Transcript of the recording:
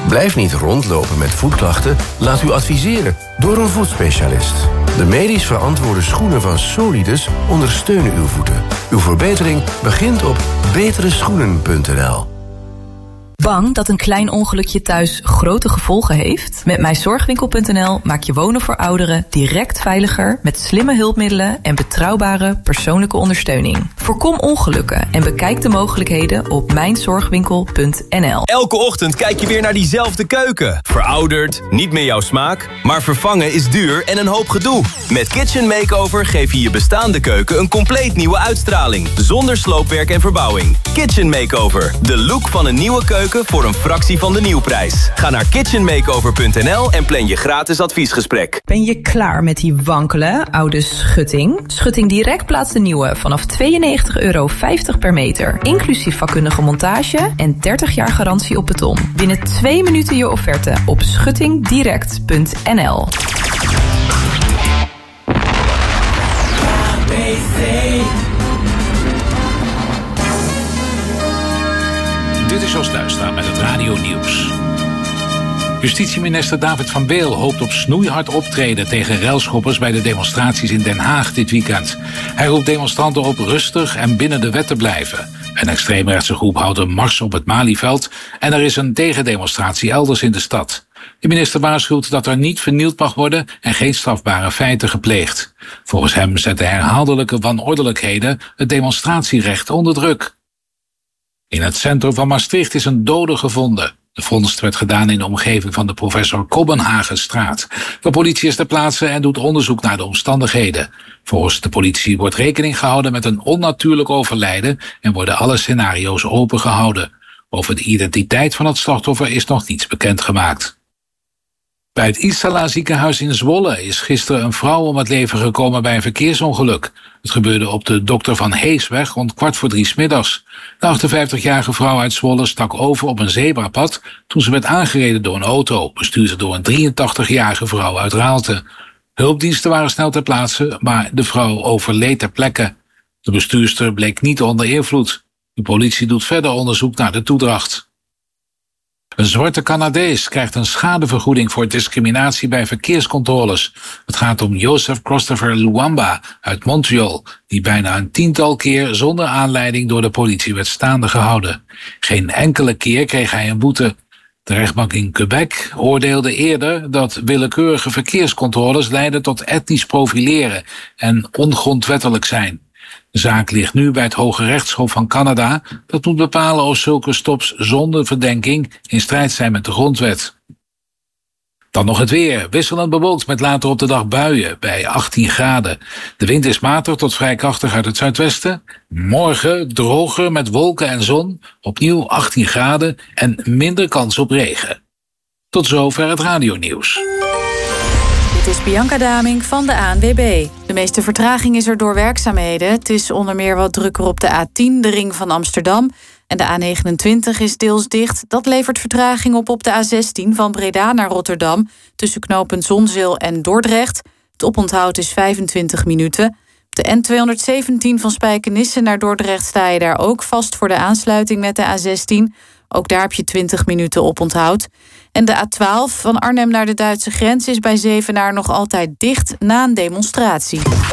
Blijf niet rondlopen met voetklachten. Laat u adviseren door een voetspecialist. De medisch verantwoorde schoenen van Solidus ondersteunen uw voeten. Uw verbetering begint op betereschoenen.nl. Bang dat een klein ongelukje thuis grote gevolgen heeft? Met mijzorgwinkel.nl maak je wonen voor ouderen direct veiliger met slimme hulpmiddelen en betrouwbare persoonlijke ondersteuning. Voorkom ongelukken en bekijk de mogelijkheden op mijnzorgwinkel.nl. Elke ochtend kijk je weer naar diezelfde keuken. Verouderd, niet meer jouw smaak, maar vervangen is duur en een hoop gedoe. Met Kitchen Makeover geef je je bestaande keuken een compleet nieuwe uitstraling. Zonder sloopwerk en verbouwing. Kitchen Makeover, de look van een nieuwe keuken voor een fractie van de nieuwprijs. Ga naar kitchenmakeover.nl en plan je gratis adviesgesprek. Ben je klaar met die wankele oude schutting? Schutting Direct plaatst de nieuwe vanaf €92,50 per meter. Inclusief vakkundige montage en 30 jaar garantie op beton. Binnen 2 minuten je offerte op schuttingdirect.nl. Dit is Jos Duitstra met het Radio Nieuws. Justitieminister David van Beel hoopt op snoeihard optreden tegen relschoppers bij de demonstraties in Den Haag dit weekend. Hij roept demonstranten op rustig en binnen de wet te blijven. Een extreemrechtse groep houdt een mars op het Malieveld en er is een tegendemonstratie elders in de stad. De minister waarschuwt dat er niet vernield mag worden en geen strafbare feiten gepleegd. Volgens hem zetten herhaaldelijke wanordelijkheden het demonstratierecht onder druk. In het centrum van Maastricht is een dode gevonden. De vondst werd gedaan in de omgeving van de Professor Kobbenhagenstraat. De politie is ter plaatse en doet onderzoek naar de omstandigheden. Volgens de politie wordt rekening gehouden met een onnatuurlijk overlijden en worden alle scenario's opengehouden. Over de identiteit van het slachtoffer is nog niets bekendgemaakt. Bij het Isala ziekenhuis in Zwolle is gisteren een vrouw om het leven gekomen bij een verkeersongeluk. Het gebeurde op de Dr. van Heesweg rond 2:15 's middags. De 58-jarige vrouw uit Zwolle stak over op een zebrapad toen ze werd aangereden door een auto, bestuurd door een 83-jarige vrouw uit Raalte. Hulpdiensten waren snel ter plaatse, maar de vrouw overleed ter plekke. De bestuurster bleek niet onder invloed. De politie doet verder onderzoek naar de toedracht. Een zwarte Canadees krijgt een schadevergoeding voor discriminatie bij verkeerscontroles. Het gaat om Joseph Christopher Luamba uit Montreal, die bijna een 10-tal keer zonder aanleiding door de politie werd staande gehouden. Geen enkele keer kreeg hij een boete. De rechtbank in Quebec oordeelde eerder dat willekeurige verkeerscontroles leiden tot etnisch profileren en ongrondwettelijk zijn. De zaak ligt nu bij het Hoge Rechtshof van Canada. Dat moet bepalen of zulke stops zonder verdenking in strijd zijn met de grondwet. Dan nog het weer. Wisselend bewolkt met later op de dag buien bij 18 graden. De wind is matig tot vrij krachtig uit het zuidwesten. Morgen droger met wolken en zon. Opnieuw 18 graden en minder kans op regen. Tot zover het radionieuws. Dit is Bianca Daming van de ANWB. De meeste vertraging is er door werkzaamheden. Het is onder meer wat drukker op de A10, de ring van Amsterdam. En de A29 is deels dicht. Dat levert vertraging op de A16 van Breda naar Rotterdam, tussen knooppunt Zonzeel en Dordrecht. Het oponthoud is 25 minuten. Op de N217 van Spijkenisse naar Dordrecht sta je daar ook vast voor de aansluiting met de A16. Ook daar heb je 20 minuten oponthoud. En de A12 van Arnhem naar de Duitse grens is bij Zevenaar nog altijd dicht na een demonstratie.